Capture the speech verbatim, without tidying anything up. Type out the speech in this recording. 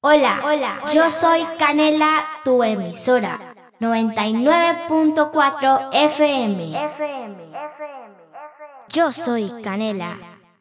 Hola, hola, yo soy Canela, tu emisora, noventa y nueve punto cuatro F M. Yo soy Canela.